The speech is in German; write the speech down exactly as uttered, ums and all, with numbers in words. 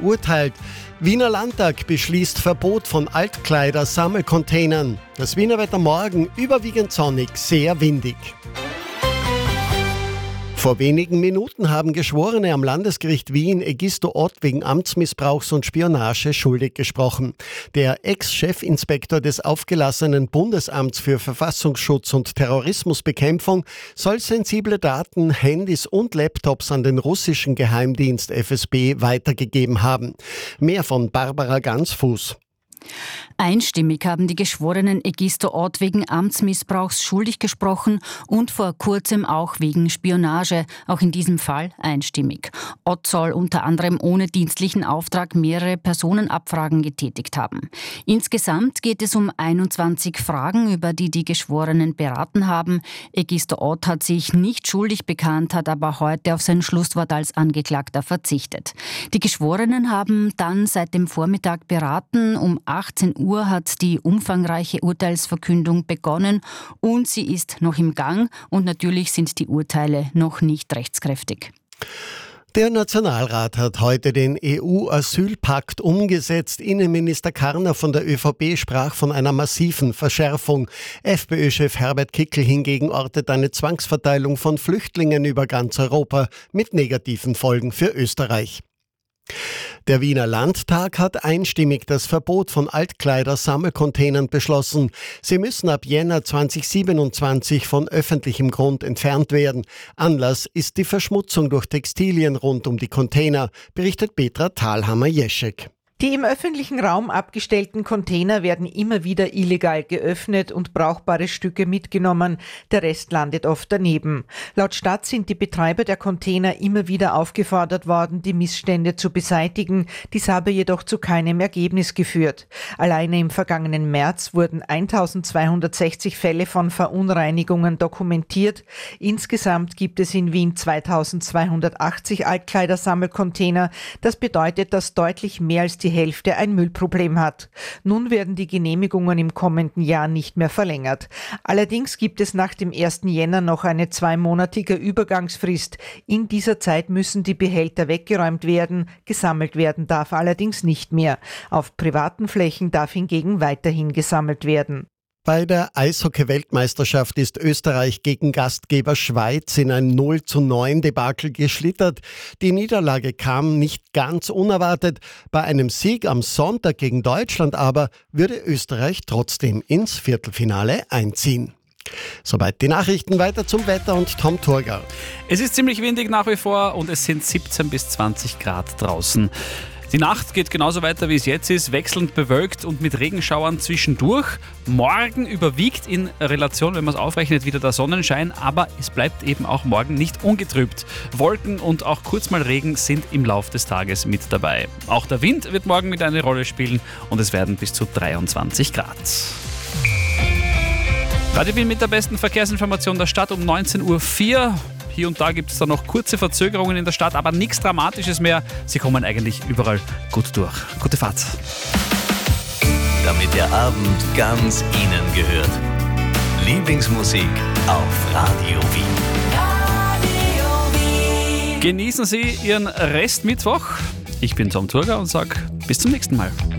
verurteilt. Wiener Landtag beschließt Verbot von Altkleider-Sammelcontainern. Das Wiener Wetter morgen überwiegend sonnig, sehr windig. Vor wenigen Minuten haben Geschworene am Landesgericht Wien Egisto Ott wegen Amtsmissbrauchs und Spionage schuldig gesprochen. Der Ex-Chefinspektor des aufgelassenen Bundesamts für Verfassungsschutz und Terrorismusbekämpfung soll sensible Daten, Handys und Laptops an den russischen Geheimdienst F S B weitergegeben haben. Mehr von Barbara Gansfuß. Einstimmig haben die Geschworenen Egisto Ott wegen Amtsmissbrauchs schuldig gesprochen und vor kurzem auch wegen Spionage, auch in diesem Fall einstimmig. Ott soll unter anderem ohne dienstlichen Auftrag mehrere Personenabfragen getätigt haben. Insgesamt geht es um einundzwanzig Fragen, über die die Geschworenen beraten haben. Egisto Ott hat sich nicht schuldig bekannt, hat aber heute auf sein Schlusswort als Angeklagter verzichtet. Die Geschworenen haben dann seit dem Vormittag beraten. Um achtzehn Uhr hat die umfangreiche Urteilsverkündung begonnen und sie ist noch im Gang und natürlich sind die Urteile noch nicht rechtskräftig. Der Nationalrat hat heute den E U-Asylpakt umgesetzt. Innenminister Karner von der ÖVP sprach von einer massiven Verschärfung. FPÖ-Chef Herbert Kickl hingegen ortet eine Zwangsverteilung von Flüchtlingen über ganz Europa mit negativen Folgen für Österreich. Der Wiener Landtag hat einstimmig das Verbot von Altkleider-Sammelcontainern beschlossen. Sie müssen ab Jänner zweitausendsiebenundzwanzig von öffentlichem Grund entfernt werden. Anlass ist die Verschmutzung durch Textilien rund um die Container, berichtet Petra Thalhammer-Jeschek. Die im öffentlichen Raum abgestellten Container werden immer wieder illegal geöffnet und brauchbare Stücke mitgenommen. Der Rest landet oft daneben. Laut Stadt sind die Betreiber der Container immer wieder aufgefordert worden, die Missstände zu beseitigen. Dies habe jedoch zu keinem Ergebnis geführt. Alleine im vergangenen März wurden eintausendzweihundertsechzig Fälle von Verunreinigungen dokumentiert. Insgesamt gibt es in Wien zweitausendzweihundertachtzig Altkleidersammelcontainer. Das bedeutet, dass deutlich mehr als die die Hälfte ein Müllproblem hat. Nun werden die Genehmigungen im kommenden Jahr nicht mehr verlängert. Allerdings gibt es nach dem ersten Jänner noch eine zweimonatige Übergangsfrist. In dieser Zeit müssen die Behälter weggeräumt werden, gesammelt werden darf allerdings nicht mehr. Auf privaten Flächen darf hingegen weiterhin gesammelt werden. Bei der Eishockey-Weltmeisterschaft ist Österreich gegen Gastgeber Schweiz in ein null zu neun Debakel geschlittert. Die Niederlage kam nicht ganz unerwartet. Bei einem Sieg am Sonntag gegen Deutschland aber würde Österreich trotzdem ins Viertelfinale einziehen. Soweit die Nachrichten, weiter zum Wetter und Tom Thurgau. Es ist ziemlich windig nach wie vor und es sind siebzehn bis zwanzig Grad draußen. Die Nacht geht genauso weiter, wie es jetzt ist, wechselnd bewölkt und mit Regenschauern zwischendurch. Morgen überwiegt in Relation, wenn man es aufrechnet, wieder der Sonnenschein, aber es bleibt eben auch morgen nicht ungetrübt. Wolken und auch kurz mal Regen sind im Lauf des Tages mit dabei. Auch der Wind wird morgen mit eine Rolle spielen und es werden bis zu dreiundzwanzig Grad. Radio Wien mit der besten Verkehrsinformation der Stadt um neunzehn Uhr vier. Hier und da gibt es dann noch kurze Verzögerungen in der Stadt, aber nichts Dramatisches mehr. Sie kommen eigentlich überall gut durch. Gute Fahrt. Damit der Abend ganz Ihnen gehört. Lieblingsmusik auf Radio Wien. Radio Wien. Genießen Sie Ihren Restmittwoch. Ich bin Tom Thurgau und sage bis zum nächsten Mal.